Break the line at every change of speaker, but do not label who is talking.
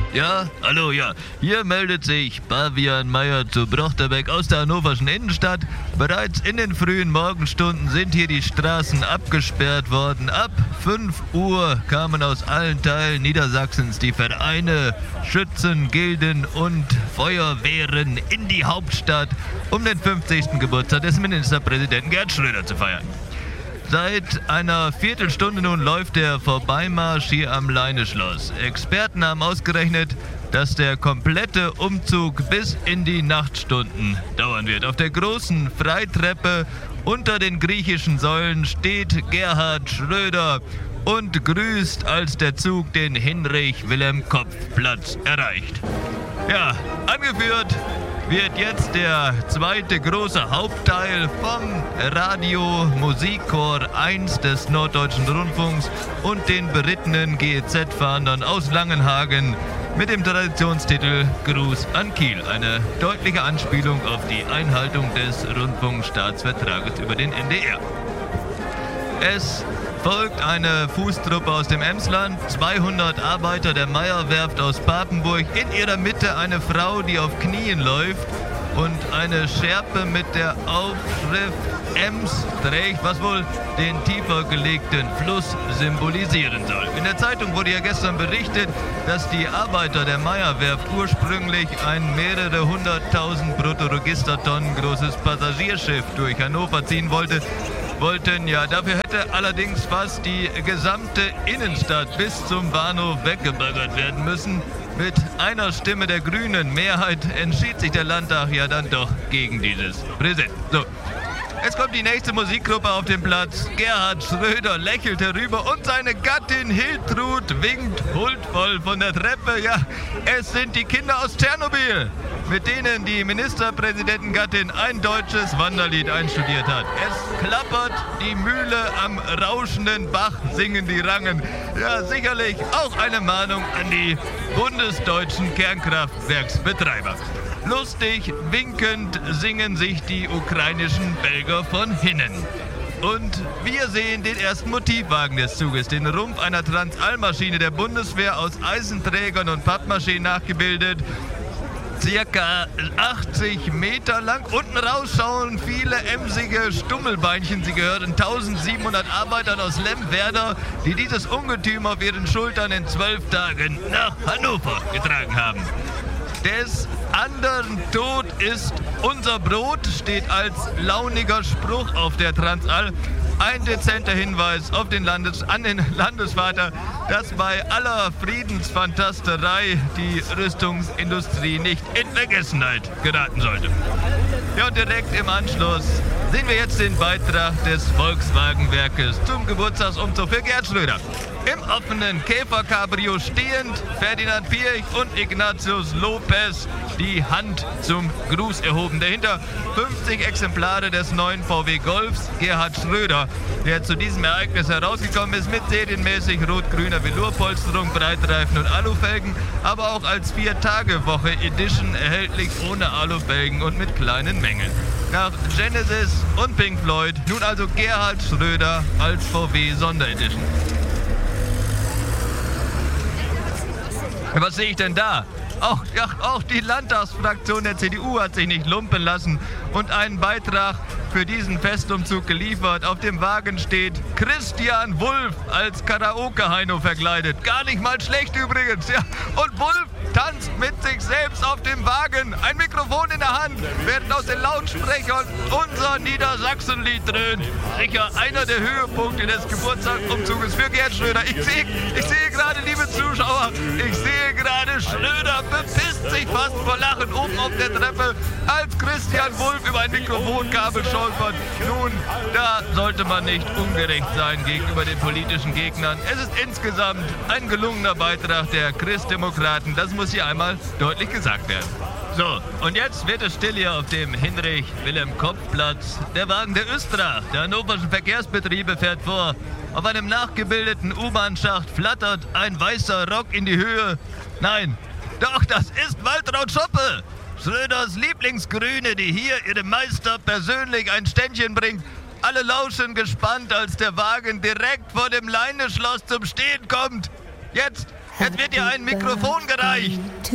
Ja, hallo, ja. Hier meldet sich Bavian Meyer zu Brochterbeck aus der hannoverschen Innenstadt. Bereits in den frühen Morgenstunden sind hier die Straßen abgesperrt worden. Ab 5 Uhr kamen aus allen Teilen Niedersachsens die Vereine, Schützen, Gilden und Feuerwehren in die Hauptstadt, um den 50. Geburtstag des Ministerpräsidenten Gerhard Schröder zu feiern. Seit einer Viertelstunde nun läuft der Vorbeimarsch hier am Leineschloss. Experten haben ausgerechnet, dass der komplette Umzug bis in die Nachtstunden dauern wird. Auf der großen Freitreppe unter den griechischen Säulen steht Gerhard Schröder und grüßt, als der Zug den Hinrich-Wilhelm-Kopf-Platz erreicht. Ja, angeführt wird jetzt der zweite große Hauptteil vom Radio Musikchor 1 des Norddeutschen Rundfunks und den berittenen GEZ-Fahndern aus Langenhagen mit dem Traditionstitel Gruß an Kiel. Eine deutliche Anspielung auf die Einhaltung des Rundfunkstaatsvertrages über den NDR. Es folgt eine Fußtruppe aus dem Emsland, 200 Arbeiter der Meyer-Werft aus Papenburg, in ihrer Mitte eine Frau, die auf Knien läuft und eine Schärpe mit der Aufschrift Ems trägt, was wohl den tiefer gelegten Fluss symbolisieren soll. In der Zeitung wurde ja gestern berichtet, dass die Arbeiter der Meyer-Werft ursprünglich ein mehrere 100.000 Bruttoregistertonnen großes Passagierschiff durch Hannover ziehen wollten. Ja, dafür hätte allerdings fast die gesamte Innenstadt bis zum Bahnhof weggebaggert werden müssen. Mit einer Stimme der grünen Mehrheit entschied sich der Landtag ja dann doch gegen dieses Präsent. So, jetzt kommt die nächste Musikgruppe auf den Platz. Gerhard Schröder lächelt herüber und seine Gattin Hiltrud winkt huldvoll von der Treppe. Ja, es sind die Kinder aus Tschernobyl, mit denen die Ministerpräsidentengattin ein deutsches Wanderlied einstudiert hat. Es klappert die Mühle am rauschenden Bach, singen die Rangen. Ja, sicherlich auch eine Mahnung an die bundesdeutschen Kernkraftwerksbetreiber. Lustig, winkend singen sich die ukrainischen Belger von hinnen. Und wir sehen den ersten Motivwagen des Zuges, den Rumpf einer Transallmaschine der Bundeswehr aus Eisenträgern und Pappmaché nachgebildet. Circa 80 Meter lang. Unten raus schauen viele emsige Stummelbeinchen. Sie gehören 1700 Arbeitern aus Lemwerder, die dieses Ungetüm auf ihren Schultern in 12 Tagen nach Hannover getragen haben. Des anderen Tod ist unser Brot, steht als launiger Spruch auf der Transall. Ein dezenter Hinweis auf den Landesvater, dass bei aller Friedensfantasterei die Rüstungsindustrie nicht in Vergessenheit geraten sollte. Ja, und direkt im Anschluss sehen wir jetzt den Beitrag des Volkswagenwerkes zum Geburtstagsumzug für Gerhard Schröder. Im offenen Käfer-Cabrio stehend Ferdinand Piech und Ignatius Lopez, die Hand zum Gruß erhoben. Dahinter 50 Exemplare des neuen VW Golfs Gerhard Schröder, der zu diesem Ereignis herausgekommen ist mit serienmäßig rot-grüner Velourpolsterung, Breitreifen und Alufelgen, aber auch als 4-Tage-Woche Edition erhältlich ohne Alufelgen und mit kleinen Mängeln. Nach Genesis und Pink Floyd nun also Gerhard Schröder als VW Sonderedition. Was sehe ich denn da? Auch die Landtagsfraktion der CDU hat sich nicht lumpen lassen und einen Beitrag für diesen Festumzug geliefert. Auf dem Wagen steht Christian Wulff als Karaoke-Heino verkleidet. Gar nicht mal schlecht übrigens. Ja. Und Wulff tanzt mit sich selbst auf dem Wagen. Ein Mikrofon in der Hand, während aus den Lautsprechern unser Niedersachsenlied dröhnt. Sicher einer der Höhepunkte des Geburtstagsumzuges für Gerhard Schröder. Ich sehe gerade, liebe Zuschauer, Schröder bepisst sich fast vor Lachen oben auf der Treppe, als Christian Wulff über ein Mikrofonkabel stolpert. Nun, da sollte man nicht ungerecht sein gegenüber den politischen Gegnern. Es ist insgesamt ein gelungener Beitrag der Christdemokraten. Das muss hier einmal deutlich gesagt werden. So, und jetzt wird es still hier auf dem Hinrich-Wilhelm-Kopf-Platz. Der Wagen der Östra, der hannoverschen Verkehrsbetriebe, fährt vor. Auf einem nachgebildeten U-Bahn-Schacht flattert ein weißer Rock in die Höhe. Nein, doch, das ist Waltraud Schoppe, Schröders Lieblingsgrüne, die hier ihrem Meister persönlich ein Ständchen bringt. Alle lauschen gespannt, als der Wagen direkt vor dem Leineschloss zum Stehen kommt. Jetzt Jetzt wird dir ein Mikrofon gereicht.